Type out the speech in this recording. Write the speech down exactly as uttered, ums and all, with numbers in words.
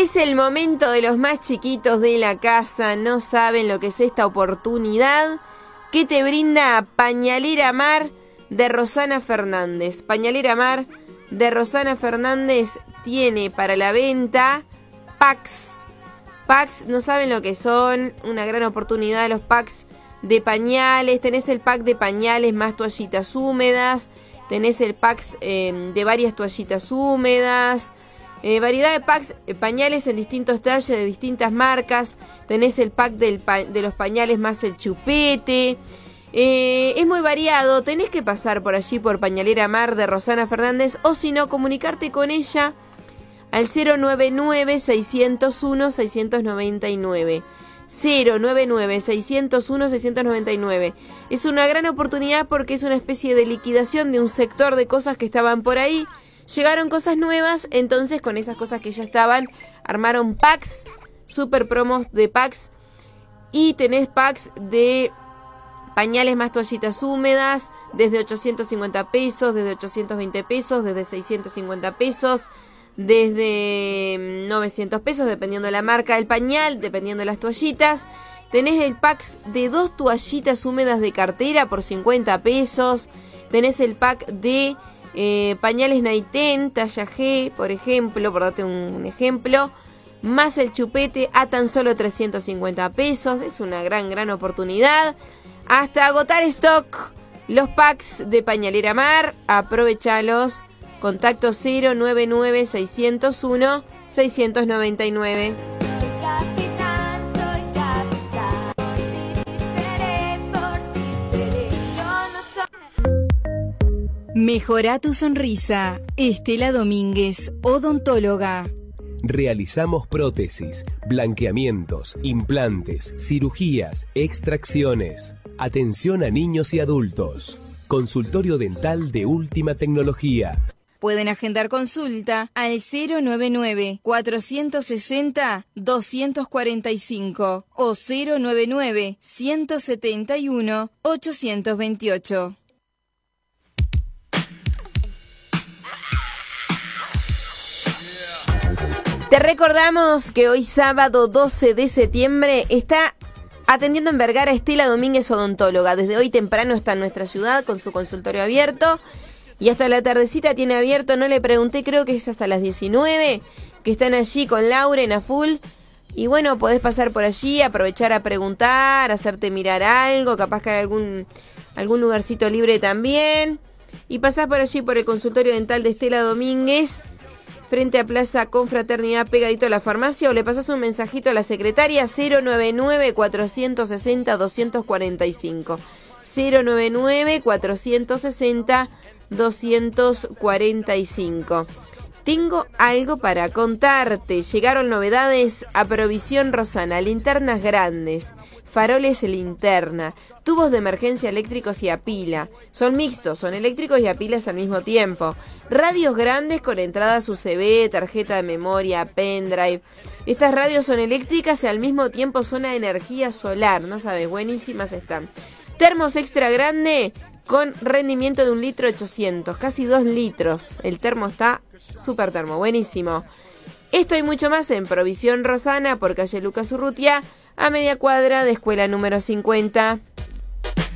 Es el momento de los más chiquitos de la casa, no saben lo que es esta oportunidad que te brinda Pañalera Mar de Rosana Fernández. Pañalera Mar de Rosana Fernández tiene para la venta packs. Packs, no saben lo que son, una gran oportunidad los packs de pañales. Tenés el pack de pañales más toallitas húmedas, tenés el pack eh, de varias toallitas húmedas. Eh, variedad de packs, eh, pañales en distintos talles de distintas marcas. Tenés el pack del pa- de los pañales más el chupete. Eh, es muy variado. Tenés que pasar por allí por Pañalera Mar de Rosana Fernández, o si no, comunicarte con ella al cero nueve nueve, seis cero uno, seis nueve nueve. cero nueve nueve, seis cero uno, seis nueve nueve. Es una gran oportunidad porque es una especie de liquidación de un sector de cosas que estaban por ahí. Llegaron cosas nuevas, entonces con esas cosas que ya estaban, armaron packs, super promos de packs. Y tenés packs de pañales más toallitas húmedas, desde ochocientos cincuenta pesos, desde ochocientos veinte pesos, desde seiscientos cincuenta pesos, desde novecientos pesos, dependiendo de la marca del pañal, dependiendo de las toallitas. Tenés el pack de dos toallitas húmedas de cartera por cincuenta pesos. Tenés el pack de Eh, pañales Naiten, talla G, por ejemplo, por darte un, un ejemplo, más el chupete a tan solo trescientos cincuenta pesos. Es una gran, gran oportunidad. Hasta agotar stock, los packs de Pañalera Mar, aprovechalos. Contacto cero nueve nueve, seis cero uno, seis nueve nueve. Mejora tu sonrisa. Estela Domínguez, odontóloga. Realizamos prótesis, blanqueamientos, implantes, cirugías, extracciones. Atención a niños y adultos. Consultorio dental de última tecnología. Pueden agendar consulta al cero nueve nueve, cuatrocientos sesenta, doscientos cuarenta y cinco o cero nueve nueve, ciento setenta y uno, ochocientos veintiocho. Te recordamos que hoy sábado doce de septiembre está atendiendo en Vergara Estela Domínguez, odontóloga. Desde hoy temprano está en nuestra ciudad con su consultorio abierto y hasta la tardecita tiene abierto, no le pregunté, creo que es hasta las diecinueve, que están allí con Lauren a full. Y bueno, podés pasar por allí, aprovechar a preguntar, hacerte mirar algo, capaz que hay algún, algún lugarcito libre también. Y pasás por allí por el consultorio dental de Estela Domínguez, frente a Plaza Confraternidad, pegadito a la farmacia, o le pasás un mensajito a la secretaria cero nueve nueve, cuatrocientos sesenta, doscientos cuarenta y cinco. cero nueve nueve, cuatrocientos sesenta, doscientos cuarenta y cinco. Tengo algo para contarte. Llegaron novedades a Provisión Rosana. Linternas grandes, faroles linterna, tubos de emergencia eléctricos y a pila. Son mixtos, son eléctricos y a pilas al mismo tiempo. Radios grandes con entradas U S B, tarjeta de memoria, pendrive. Estas radios son eléctricas y al mismo tiempo son a energía solar. No sabes, buenísimas están. Termos extra grande con rendimiento de un litro ochocientos, casi dos litros. El termo está súper termo, buenísimo. Esto y mucho más en Provisión Rosana por calle Lucas Urrutia, a media cuadra de Escuela número cincuenta.